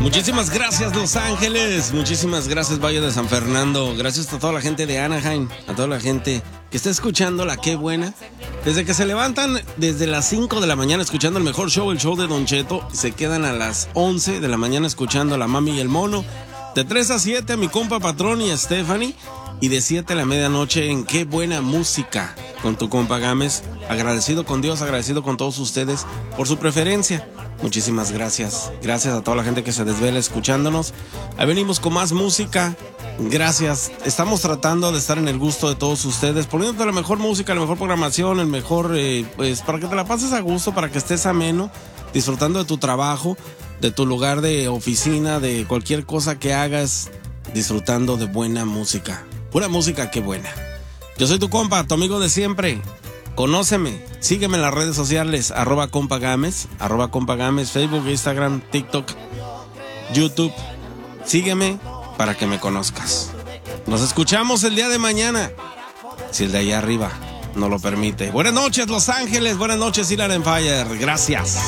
Muchísimas gracias, Los Ángeles. Muchísimas gracias, Valle de San Fernando. Gracias a toda la gente de Anaheim, a toda la gente que está escuchando la Qué Buena. Desde que se levantan desde las 5 de la mañana escuchando el mejor show, el show de Don Cheto, se quedan a las 11 de la mañana escuchando a la Mami y el Mono. De 3 a 7 a mi compa Patrón y a Stephanie. Y de 7 a la medianoche en Qué Buena Música con tu compa Gámez. Agradecido con Dios, agradecido con todos ustedes por su preferencia. Muchísimas gracias. Gracias a toda la gente que se desvela escuchándonos. Ahí venimos con más música. Gracias. Estamos tratando de estar en el gusto de todos ustedes, poniéndote la mejor música, la mejor programación, el mejor, pues para que te la pases a gusto, para que estés ameno, disfrutando de tu trabajo, de tu lugar de oficina, de cualquier cosa que hagas, disfrutando de buena música. Pura música, qué buena. Yo soy tu compa, tu amigo de siempre. Conóceme, sígueme en las redes sociales, @compagames, Facebook, Instagram, TikTok, YouTube. Sígueme para que me conozcas. Nos escuchamos el día de mañana, si el de allá arriba no lo permite. Buenas noches, Los Ángeles. Buenas noches, Inland Empire. Gracias.